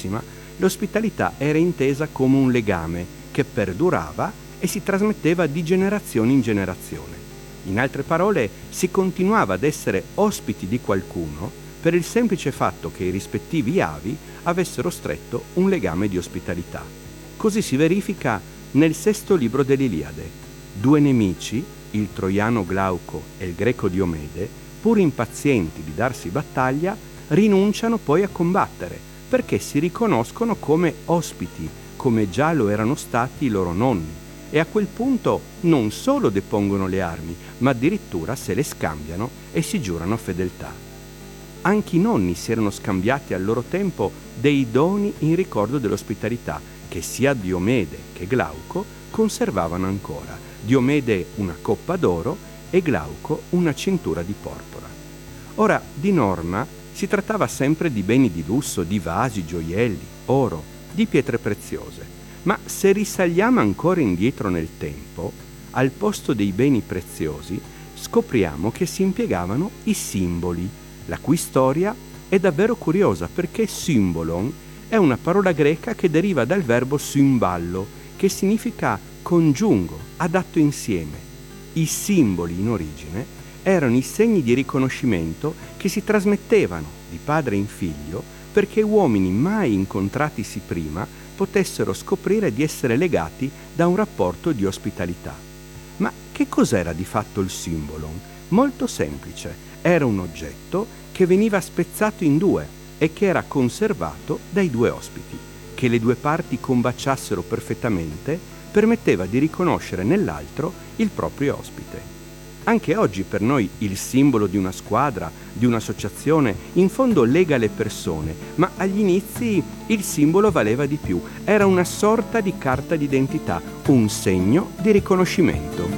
antichissima, l'ospitalità era intesa come un legame che perdurava e si trasmetteva di generazione in generazione. In altre parole, si continuava ad essere ospiti di qualcuno per il semplice fatto che i rispettivi avi avessero stretto un legame di ospitalità. Così si verifica nel sesto libro dell'Iliade. Due nemici, il troiano Glauco e il greco Diomede, pur impazienti di darsi battaglia, rinunciano poi a combattere perché si riconoscono come ospiti, come già lo erano stati i loro nonni, e a quel punto non solo depongono le armi, ma addirittura se le scambiano e si giurano fedeltà. Anche i nonni si erano scambiati al loro tempo dei doni in ricordo dell'ospitalità che sia Diomede che Glauco conservavano ancora. Diomede una coppa d'oro e Glauco una cintura di porpora. Ora, di norma, si trattava sempre di beni di lusso, di vasi, gioielli, oro, di pietre preziose. Ma se risaliamo ancora indietro nel tempo, al posto dei beni preziosi, scopriamo che si impiegavano i simboli, la cui storia è davvero curiosa perché symbolon è una parola greca che deriva dal verbo symballo, che significa congiungo, adatto insieme. I simboli in origine erano i segni di riconoscimento che si trasmettevano di padre in figlio perché uomini mai incontratisi prima potessero scoprire di essere legati da un rapporto di ospitalità. Ma che cos'era di fatto il symbolon? Molto semplice, era un oggetto che veniva spezzato in due e che era conservato dai due ospiti. Che le due parti combaciassero perfettamente permetteva di riconoscere nell'altro il proprio ospite. Anche oggi per noi il simbolo di una squadra, di un'associazione, in fondo lega le persone, ma agli inizi il simbolo valeva di più. Era una sorta di carta d'identità, un segno di riconoscimento.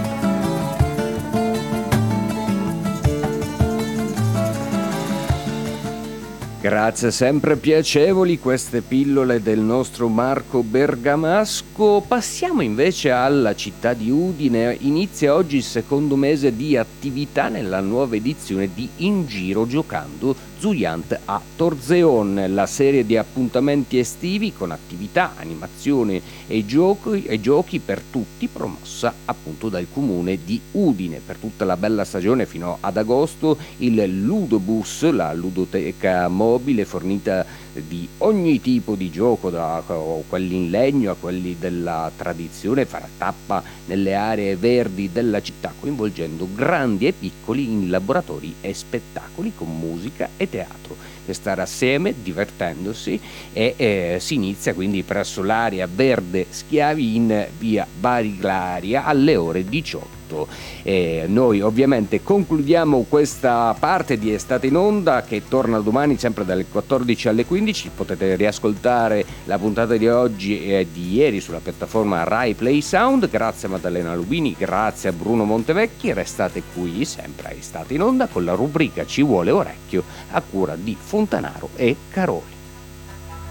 Grazie, sempre piacevoli queste pillole del nostro Marco Bergamasco. Passiamo invece alla città di Udine. Inizia oggi il secondo mese di attività nella nuova edizione di In Giro Giocando Zuyant a Torzeon, la serie di appuntamenti estivi con attività, animazioni e giochi per tutti, promossa appunto dal comune di Udine. Per tutta la bella stagione fino ad agosto il Ludobus, la ludoteca mobile fornita di ogni tipo di gioco, da quelli in legno a quelli della tradizione, farà tappa nelle aree verdi della città, coinvolgendo grandi e piccoli in laboratori e spettacoli con musica e teatro per stare assieme divertendosi e si inizia quindi presso l'area verde Schiavi in via Barilaria alle ore 18. Noi ovviamente concludiamo questa parte di Estate in Onda che torna domani sempre dalle 14 alle 15. Potete riascoltare la puntata di oggi e di ieri sulla piattaforma Rai Play Sound. Grazie a Maddalena Lubini, grazie a Bruno Montevecchi. Restate qui sempre a Estate in Onda con la rubrica Ci vuole orecchio a cura di Fontanaro e Caroli.